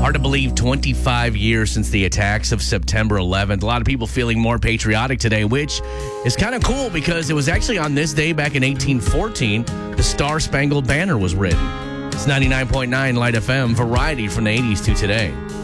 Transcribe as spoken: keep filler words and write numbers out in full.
Hard to believe twenty-five years since the attacks of September eleventh. A lot of people feeling more patriotic today, which is kind of cool because it was actually on this day back in eighteen fourteen, the Star Spangled Banner was written. It's ninety-nine point nine Light F M, variety from the eighties to today.